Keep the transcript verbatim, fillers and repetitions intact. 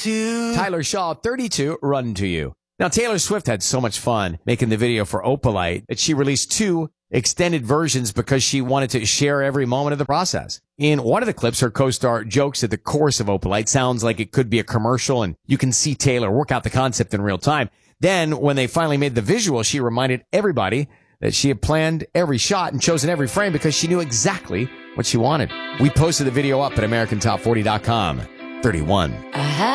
to. Tyler Shaw, thirty-two, Run to You. Now, Taylor Swift had so much fun making the video for Opalite that she released two extended versions because she wanted to share every moment of the process. In one of the clips, her co-star jokes that the chorus of Opalite sounds like it could be a commercial, and you can see Taylor work out the concept in real time. Then, when they finally made the visual, she reminded everybody that she had planned every shot and chosen every frame because she knew exactly what she wanted. We posted the video up at American Top forty dot com. thirty-one. I